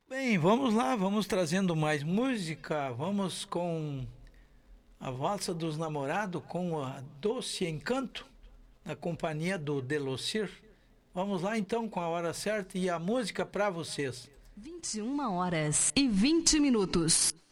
Bem, vamos lá, vamos trazendo mais música. Vamos com a Valsa dos Namorados, com a Doce Encanto, na companhia do Delocir. Vamos lá então com a hora certa e a música para vocês. 21h20.